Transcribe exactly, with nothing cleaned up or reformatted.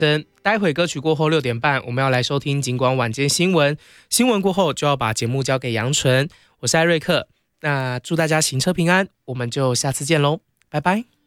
待会歌曲过后六点半，我们要来收听警广晚间新闻。新闻过后就要把节目交给杨纯，我是艾瑞克。那祝大家行车平安，我们就下次见喽，拜拜。